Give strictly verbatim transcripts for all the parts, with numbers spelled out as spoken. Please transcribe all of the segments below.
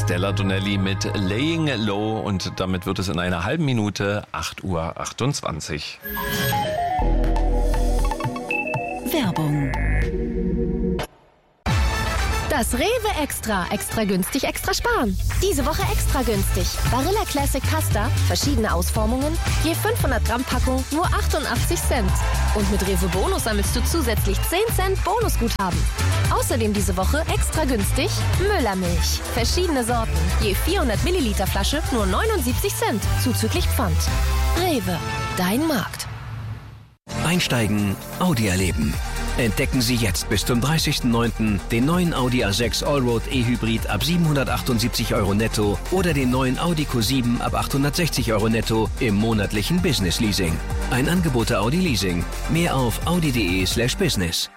Stella Donnelly mit Laying Low und damit wird es in einer halben Minute acht Uhr achtundzwanzig. Werbung. Das Rewe Extra. Extra günstig, extra sparen. Diese Woche extra günstig. Barilla Classic Pasta, verschiedene Ausformungen, je fünfhundert Gramm Packung, nur achtundachtzig Cent. Und mit Rewe Bonus sammelst du zusätzlich zehn Cent Bonusguthaben. Außerdem diese Woche extra günstig Müllermilch. Verschiedene Sorten, je vierhundert Milliliter Flasche, nur neunundsiebzig Cent, zuzüglich Pfand. Rewe, dein Markt. Einsteigen, Audi erleben. Entdecken Sie jetzt bis zum dreißigsten neunten den neuen Audi A sechs Allroad E-Hybrid ab siebenhundertachtundsiebzig Euro netto oder den neuen Audi Q sieben ab achthundertsechzig Euro netto im monatlichen Business Leasing. Ein Angebot der Audi Leasing. Mehr auf audi.de slash business.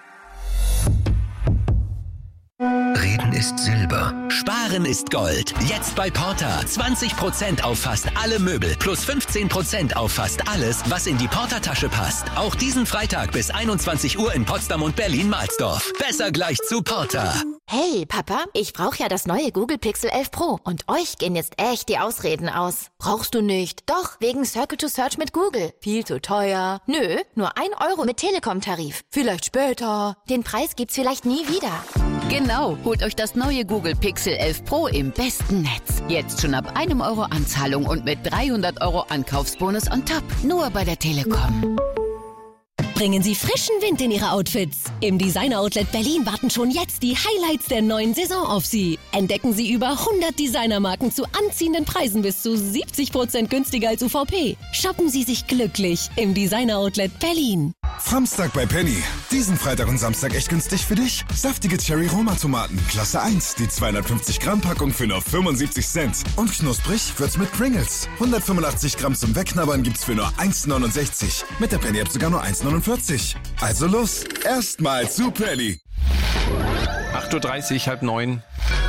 Reden ist Silber. Sparen ist Gold. Jetzt bei Porter. zwanzig Prozent auf fast alle Möbel. Plus fünfzehn Prozent auf fast alles, was in die Porter-Tasche passt. Auch diesen Freitag bis einundzwanzig Uhr in Potsdam und Berlin-Mahlsdorf. Besser gleich zu Porter. Hey, Papa, ich brauche ja das neue Google Pixel elf Pro. Und euch gehen jetzt echt die Ausreden aus. Brauchst du nicht? Doch, wegen Circle to Search mit Google. Viel zu teuer. Nö, nur ein Euro mit Telekom-Tarif. Vielleicht später. Den Preis gibt's vielleicht nie wieder. Genau, holt euch das neue Google Pixel elf Pro im besten Netz. Jetzt schon ab einem Euro Anzahlung und mit dreihundert Euro Ankaufsbonus on top. Nur bei der Telekom. Bringen Sie frischen Wind in Ihre Outfits. Im Designer Outlet Berlin warten schon jetzt die Highlights der neuen Saison auf Sie. Entdecken Sie über hundert Designermarken zu anziehenden Preisen bis zu siebzig Prozent günstiger als U V P. Shoppen Sie sich glücklich im Designer Outlet Berlin. Samstag bei Penny. Diesen Freitag und Samstag echt günstig für dich? Saftige Cherry-Roma-Tomaten, Klasse eins, die zweihundertfünfzig Gramm Packung für nur fünfundsiebzig Cent. Und knusprig wird's mit Pringles. hundertfünfundachtzig Gramm zum Wegknabbern gibt's für nur eins neunundsechzig. Mit der Penny-App sogar nur eins neunundvierzig. Also los, erstmal zu Penny. acht Uhr dreißig, halb neun.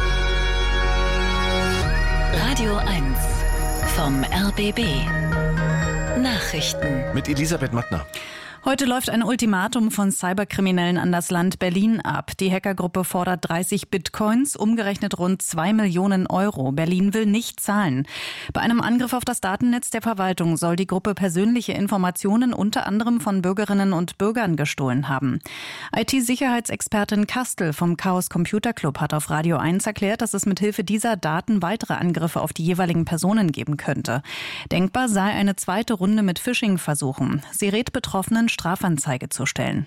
Radio eins vom R B B. Nachrichten. Mit Elisabeth Mattner. Heute läuft ein Ultimatum von Cyberkriminellen an das Land Berlin ab. Die Hackergruppe fordert dreißig Bitcoins, umgerechnet rund zwei Millionen Euro. Berlin will nicht zahlen. Bei einem Angriff auf das Datennetz der Verwaltung soll die Gruppe persönliche Informationen unter anderem von Bürgerinnen und Bürgern gestohlen haben. I T-Sicherheitsexpertin Kastel vom Chaos Computer Club hat auf Radio eins erklärt, dass es mithilfe dieser Daten weitere Angriffe auf die jeweiligen Personen geben könnte. Denkbar sei eine zweite Runde mit Phishing-Versuchen. Sie rät Betroffenen, Strafanzeige zu stellen.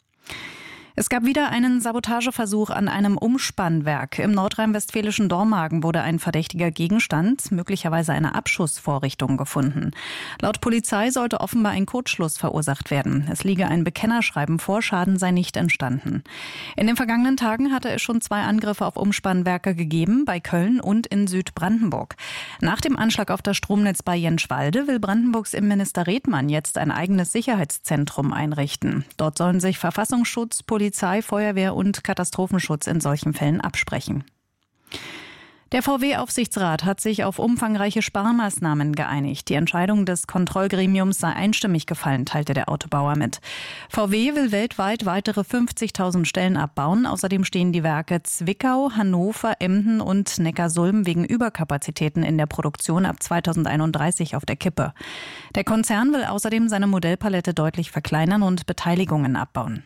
Es gab wieder einen Sabotageversuch an einem Umspannwerk. Im nordrhein-westfälischen Dormagen wurde ein verdächtiger Gegenstand, möglicherweise eine Abschussvorrichtung, gefunden. Laut Polizei sollte offenbar ein Kurzschluss verursacht werden. Es liege ein Bekennerschreiben vor, Schaden sei nicht entstanden. In den vergangenen Tagen hatte es schon zwei Angriffe auf Umspannwerke gegeben, bei Köln und in Südbrandenburg. Nach dem Anschlag auf das Stromnetz bei Jenschwalde will Brandenburgs Innenminister Redmann jetzt ein eigenes Sicherheitszentrum einrichten. Dort sollen sich Verfassungsschutz, Polizei, Polizei, Feuerwehr und Katastrophenschutz in solchen Fällen absprechen. Der V W-Aufsichtsrat hat sich auf umfangreiche Sparmaßnahmen geeinigt. Die Entscheidung des Kontrollgremiums sei einstimmig gefallen, teilte der Autobauer mit. V W will weltweit weitere fünfzigtausend Stellen abbauen. Außerdem stehen die Werke Zwickau, Hannover, Emden und Neckarsulm wegen Überkapazitäten in der Produktion ab zweitausendeinunddreißig auf der Kippe. Der Konzern will außerdem seine Modellpalette deutlich verkleinern und Beteiligungen abbauen.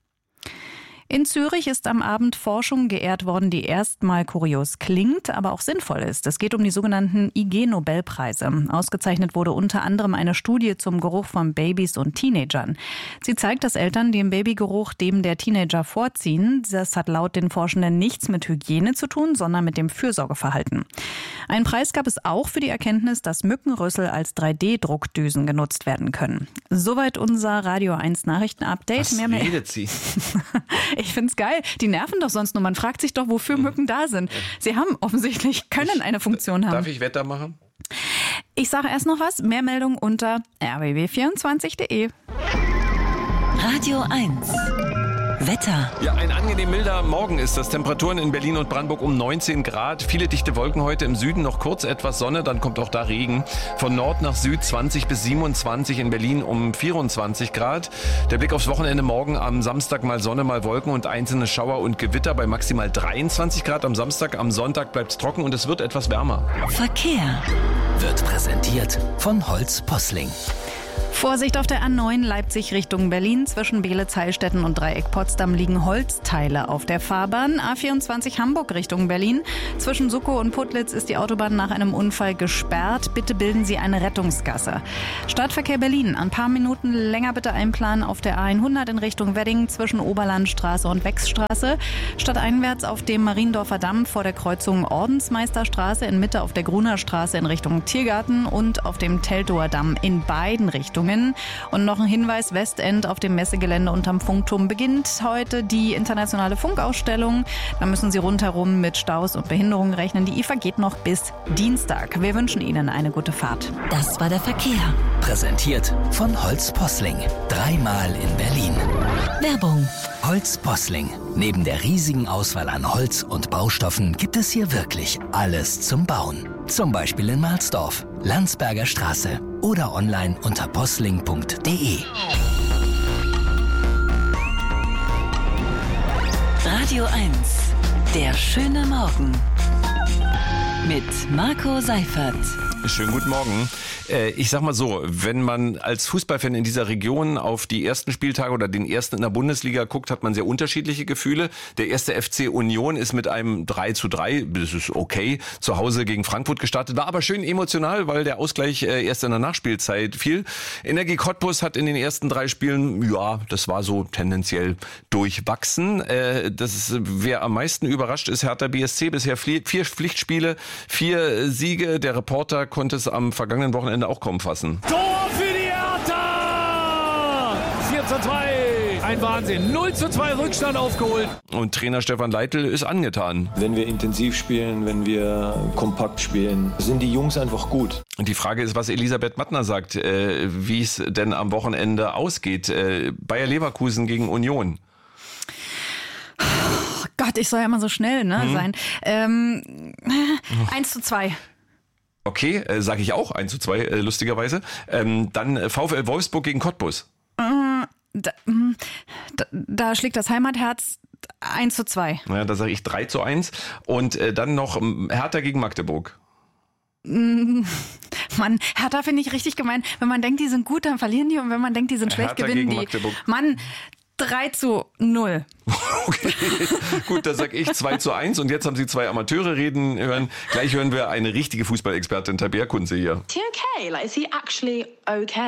In Zürich ist am Abend Forschung geehrt worden, die erstmal kurios klingt, aber auch sinnvoll ist. Es geht um die sogenannten I G-Nobelpreise. Ausgezeichnet wurde unter anderem eine Studie zum Geruch von Babys und Teenagern. Sie zeigt, dass Eltern den Babygeruch dem der Teenager vorziehen. Das hat laut den Forschenden nichts mit Hygiene zu tun, sondern mit dem Fürsorgeverhalten. Einen Preis gab es auch für die Erkenntnis, dass Mückenrüssel als drei D Druckdüsen genutzt werden können. Soweit unser Radio eins Nachrichten-Update. Was mehr, mehr. redet sie? Ich find's geil. Die nerven doch sonst nur. Man fragt sich doch, wofür Mücken da sind. Sie haben offensichtlich, können ich, eine Funktion haben. Darf ich Wetter machen? Ich sage erst noch was. Mehr Meldungen unter r b b vierundzwanzig punkt d e. Radio eins. Wetter. Ja, ein angenehm milder Morgen ist das. Temperaturen in Berlin und Brandenburg um neunzehn Grad. Viele dichte Wolken heute, im Süden noch kurz etwas Sonne, dann kommt auch da Regen. Von Nord nach Süd zwanzig bis siebenundzwanzig, in Berlin um vierundzwanzig Grad. Der Blick aufs Wochenende: morgen am Samstag mal Sonne, mal Wolken und einzelne Schauer und Gewitter bei maximal dreiundzwanzig Grad am Samstag. Am Sonntag bleibt es trocken und es wird etwas wärmer. Verkehr wird präsentiert von Holz Posling. Vorsicht auf der A neun Leipzig Richtung Berlin. Zwischen Beelitz, Heilstätten und Dreieck Potsdam liegen Holzteile auf der Fahrbahn. A vierundzwanzig Hamburg Richtung Berlin. Zwischen Suckow und Putlitz ist die Autobahn nach einem Unfall gesperrt. Bitte bilden Sie eine Rettungsgasse. Stadtverkehr Berlin. Ein paar Minuten länger bitte einplanen auf der A hundert in Richtung Wedding zwischen Oberlandstraße und Wechsstraße. Stadteinwärts auf dem Mariendorfer Damm vor der Kreuzung Ordensmeisterstraße, in Mitte auf der Gruner Straße in Richtung Tiergarten und auf dem Teltower Damm in beiden Richtungen. Und noch ein Hinweis: Westend auf dem Messegelände unterm Funkturm beginnt heute die internationale Funkausstellung. Da müssen Sie rundherum mit Staus und Behinderungen rechnen. Die I F A geht noch bis Dienstag. Wir wünschen Ihnen eine gute Fahrt. Das war der Verkehr. Präsentiert von Holz Posling. Dreimal in Berlin. Werbung. Holz Posling. Neben der riesigen Auswahl an Holz und Baustoffen gibt es hier wirklich alles zum Bauen. Zum Beispiel in Mahlsdorf, Landsberger Straße oder online unter posling punkt de. Radio eins. Der schöne Morgen. Mit Marco Seifert. Schönen guten Morgen. Ich sag mal so, wenn man als Fußballfan in dieser Region auf die ersten Spieltage oder den ersten in der Bundesliga guckt, hat man sehr unterschiedliche Gefühle. Der erste F C Union ist mit einem drei zu drei, das ist okay, zu Hause gegen Frankfurt gestartet, war aber schön emotional, weil der Ausgleich erst in der Nachspielzeit fiel. Energie Cottbus hat in den ersten drei Spielen, ja, das war so tendenziell durchwachsen. Das, wer am meisten überrascht, ist Hertha B S C. Bisher vier Pflichtspiele, vier Siege. Der Reporter konnte es am vergangenen Wochenende auch kaum fassen. Tor für die Hertha! vier zu zwei. Ein Wahnsinn. null zu zwei Rückstand aufgeholt. Und Trainer Stefan Leitl ist angetan. Wenn wir intensiv spielen, wenn wir kompakt spielen, sind die Jungs einfach gut. Und die Frage ist, was Elisabeth Mattner sagt, äh, wie es denn am Wochenende ausgeht. Äh, Bayer Leverkusen gegen Union. Oh Gott, ich soll ja immer so schnell ne, mhm. sein. Ähm, eins zu zwei. Okay, äh, sage ich auch, eins zu zwei, äh, lustigerweise. Ähm, dann äh, VfL Wolfsburg gegen Cottbus. Äh, da, da, da schlägt das Heimatherz eins zu zwei. Ja, da sage ich drei zu eins. Und äh, dann noch ähm, Hertha gegen Magdeburg. Mann, Hertha finde ich richtig gemein. Wenn man denkt, die sind gut, dann verlieren die. Und wenn man denkt, die sind schlecht, Hertha gewinnen gegen die. Magdeburg. Mann, drei zu null. Okay, gut, da sag ich zwei zu eins. Und jetzt haben Sie zwei Amateure reden hören. Gleich hören wir eine richtige Fußballexpertin, Tabea Kunze hier. Is he okay? Like, is he actually okay?